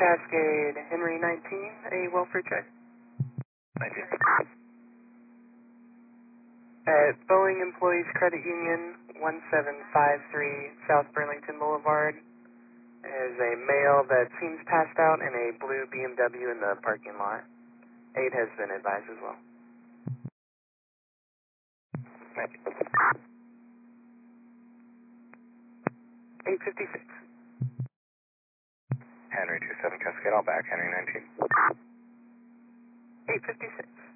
Cascade, Henry 19, a welfare check. 19. At Boeing Employees Credit Union, 1753 South Burlington Boulevard, is a male that seems passed out in a blue BMW in the parking lot. 8 has been advised as well. 856. Henry 27 Cascade, all back. Henry 19. 856.